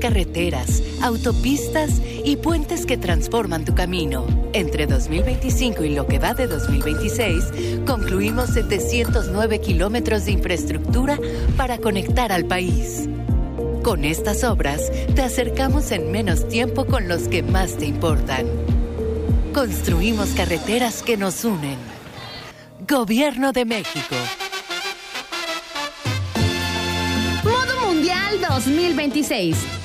carreteras, autopistas y puentes que transforman tu camino. Entre 2025 y lo que va de 2026, concluimos 709 kilómetros de infraestructura para conectar al país. Con estas obras, te acercamos en menos tiempo con los que más te importan. Construimos carreteras que nos unen. Gobierno de México. Modo Mundial 2026.